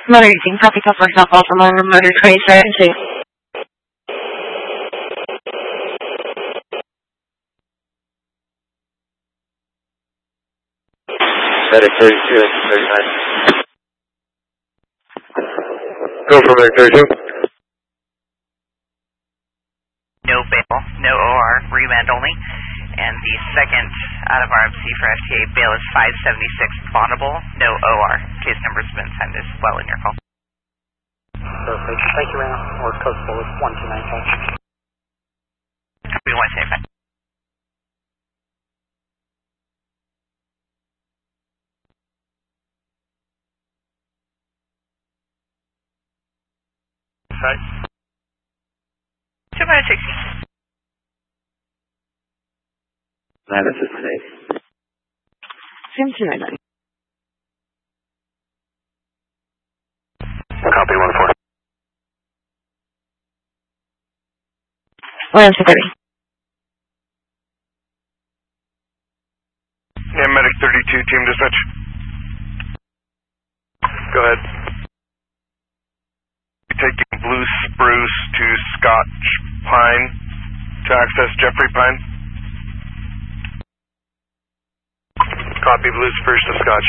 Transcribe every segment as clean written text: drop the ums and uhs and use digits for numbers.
Motor 18, copy call for South Baltimore, Motor 2072. Medic 32 and 39. Go for Medic 32. No bail, no OR, remand only. And the second out of RMC for FTA bail is 576 bondable, no OR. Case number's been signed as well in your call. Perfect. Thank you, Randall. Or Coastal is 1295. Copy 175. Right. 260. This is safe. Same 299. Copy 14. 1230. Yeah, Medic 32, team dispatch. Go ahead. Taking Blue Spruce to Scotch Pine to access Jeffrey Pine. Copy Blue Spruce to Scotch.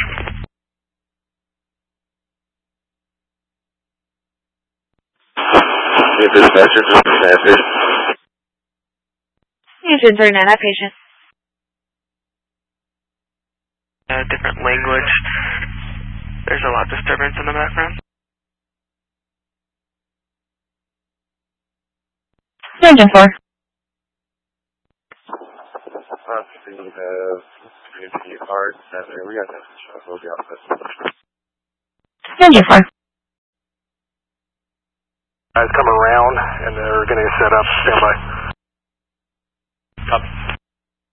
Dispatcher, just a Agent 39, that patient. Different language. There's a lot of disturbance in the background. Engine 4. We have community art center. We got that. We'll be out of this. Engine 4. Guys come around and they're going to set up standby. Copy.